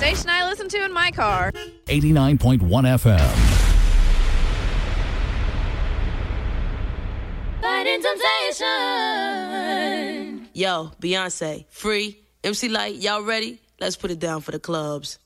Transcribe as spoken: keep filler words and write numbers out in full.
station I listen to in my car. eighty-nine point one F M. Fighting temptation. Yo, Beyonce, Free, M C Light, y'all ready? Let's put it down for the clubs.